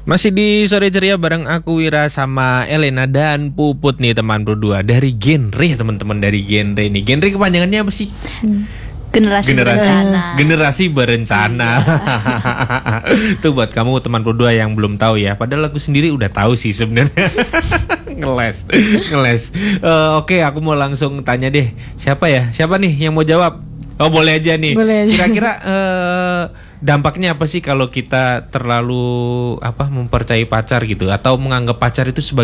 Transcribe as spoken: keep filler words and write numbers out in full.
Masih di Sore Ceria bareng aku Wira sama Elena dan Puput nih teman berdua dari Genre, teman-teman dari Genre nih. Genre kepanjangannya apa sih? Generasi, generasi berencana. Generasi berencana. Itu buat kamu teman berdua yang belum tahu ya. Padahal aku sendiri udah tahu sih sebenarnya. Ngeles, ngeles. Uh, Oke, okay, aku mau langsung tanya deh. Siapa ya? Siapa nih yang mau jawab? Oh boleh aja nih. Boleh aja. Kira-kira uh, dampaknya apa sih kalau kita terlalu apa mempercayai pacar gitu, atau menganggap pacar itu sebagai